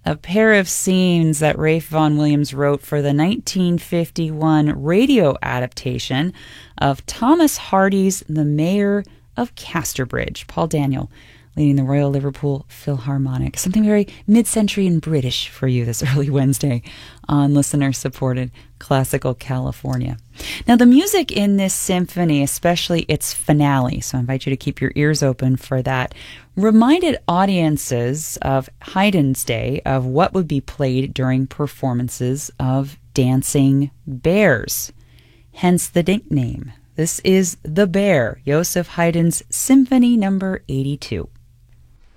a pair of scenes that Ralph Vaughan Williams wrote for the 1951 radio adaptation of Thomas Hardy's The Mayor of Casterbridge. Paul Daniel leading the Royal Liverpool Philharmonic. Something very mid-century and British for you this early Wednesday on listener-supported Classical California. Now, the music in this symphony, especially its finale, so I invite you to keep your ears open for that, reminded audiences of Haydn's day of what would be played during performances of Dancing Bears, hence the nickname. This is The Bear, Joseph Haydn's Symphony Number 82.